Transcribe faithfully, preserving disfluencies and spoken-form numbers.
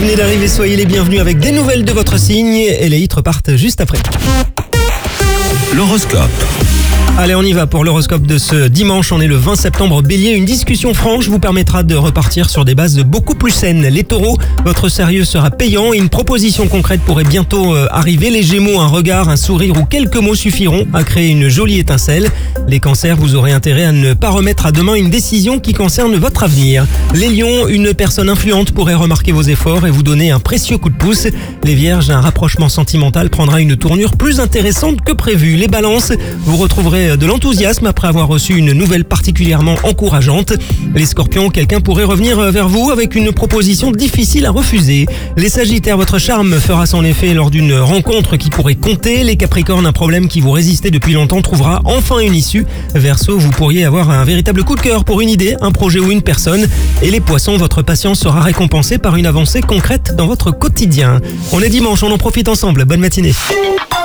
venez d'arriver, soyez les bienvenus avec des nouvelles de votre signe et les hits repartent juste après. L'horoscope. Allez, on y va pour l'horoscope de ce dimanche. On est le vingt septembre. Bélier, une discussion franche vous permettra de repartir sur des bases beaucoup plus saines. Les taureaux, votre sérieux sera payant et une proposition concrète pourrait bientôt euh, arriver. Les gémeaux, un regard, un sourire ou quelques mots suffiront à créer une jolie étincelle. Les cancers, vous aurez intérêt à ne pas remettre à demain une décision qui concerne votre avenir. Les lions, une personne influente pourrait remarquer vos efforts et vous donner un précieux coup de pouce. Les vierges, un rapprochement sentimental prendra une tournure plus intéressante que prévu. Les balances, vous retrouverez de l'enthousiasme après avoir reçu une nouvelle particulièrement encourageante. Les scorpions, quelqu'un pourrait revenir vers vous avec une proposition difficile à refuser. Les sagittaires, votre charme fera son effet lors d'une rencontre qui pourrait compter. Les capricornes, un problème qui vous résistait depuis longtemps trouvera enfin une issue. Verseau, vous pourriez avoir un véritable coup de cœur pour une idée, un projet ou une personne. Et les poissons, votre patience sera récompensée par une avancée concrète dans votre quotidien. On est dimanche, on en profite ensemble. Bonne matinée.